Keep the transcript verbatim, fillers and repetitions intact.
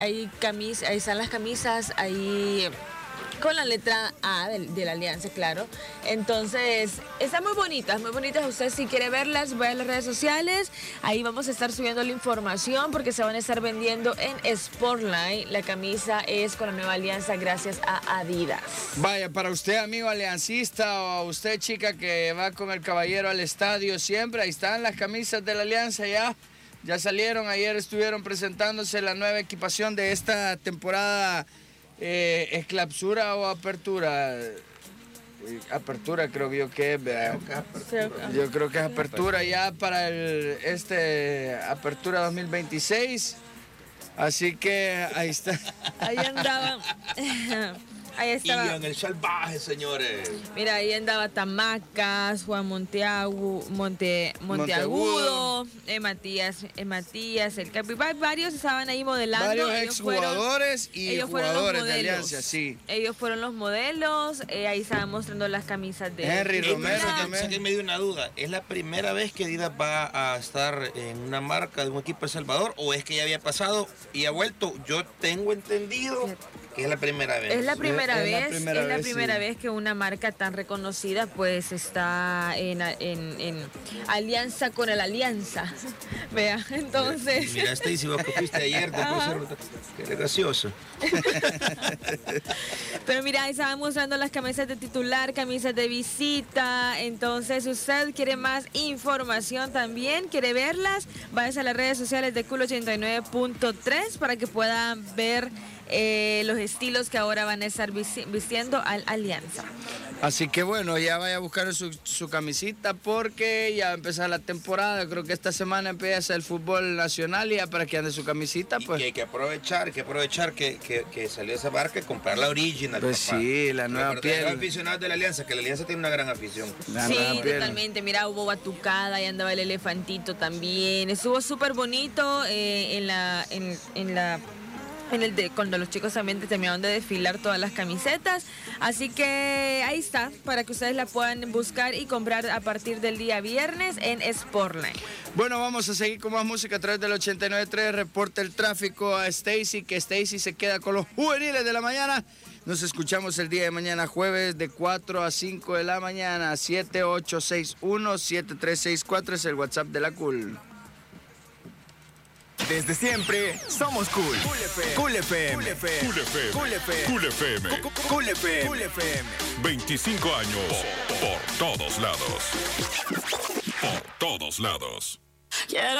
hay camis, ahí están las camisas, ahí con la letra A de, de la Alianza, claro. Entonces, están muy bonitas, muy bonitas. Usted si quiere verlas, vaya a las redes sociales. Ahí vamos a estar subiendo la información porque se van a estar vendiendo en Sportline. La camisa es con la nueva Alianza gracias a Adidas. Vaya, para usted, amigo aliancista, o usted, chica, que va con el caballero al estadio siempre, ahí están las camisas de la Alianza ya. Ya salieron, ayer estuvieron presentándose la nueva equipación de esta temporada. Eh, ¿Es clausura o apertura? Apertura creo yo que es, ¿verdad? Yo creo que es apertura ya para el este apertura dos mil veintiséis. Así que ahí está. Ahí andaban. Ahí estaba. Y en el salvaje, señores. Mira, ahí andaba Tamacas, Juan Monteagu, Monte, Monteagudo, eh, Matías, eh, Matías, el Capi, varios estaban ahí modelando. Varios exjugadores y ellos jugadores de Alianza, sí. Ellos fueron los modelos, eh, ahí estaban mostrando las camisas de Henry Romero también. Que me dio una duda, ¿es la primera vez que Adidas va a estar en una marca de un equipo de El Salvador o es que ya había pasado y ha vuelto? Yo tengo entendido que es la primera vez. Es la primera es, vez, es la primera, es la vez, primera sí. vez que una marca tan reconocida pues está en, en, en alianza con el Alianza. Vea, entonces. Mira, Stacy, vos que fuiste ayer, te puse, qué gracioso. Pero mira, ahí estaban mostrando las camisas de titular, camisas de visita. Entonces, usted quiere más información también, quiere verlas, váyase a las redes sociales de Cool ochenta y nueve punto tres para que puedan ver eh, los estilos que ahora van a estar vistiendo al Alianza. Así que bueno, ya vaya a buscar su, su camisita porque ya va a empezar la temporada. Creo que esta semana empieza el fútbol nacional y ya para que ande su camisita, pues. Y que hay que aprovechar, hay que aprovechar que, que, que salió esa marca y comprar la original. Pues papá. sí, la nueva Pero piel. Los aficionados de la Alianza, que la Alianza tiene una gran afición. La sí, nueva piel. totalmente. Mira, hubo batucada y andaba el elefantito también. Estuvo súper bonito eh, en la... En, en la En el de cuando los chicos también terminaron de desfilar todas las camisetas. Así que ahí está, para que ustedes la puedan buscar y comprar a partir del día viernes en Sportline. Bueno, vamos a seguir con más música a través del ochenta y nueve punto tres. Reporta el tráfico a Stacy, que Stacy se queda con los juveniles de la mañana. Nos escuchamos el día de mañana jueves de cuatro a cinco de la mañana. siete ocho seis uno siete tres seis cuatro es el WhatsApp de la Cool. Desde siempre, somos cool. Cool F M. Cool F M. Cool F M. Cool F M. Cool F M. Cool F M. Cool F M. veinticinco años por, por todos lados. Por todos lados. Quiero